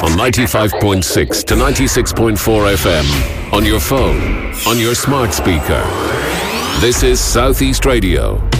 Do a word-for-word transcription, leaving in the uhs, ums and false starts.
on ninety-five point six to ninety-six point four F M, on your phone, on your smart speaker. This is Southeast Radio.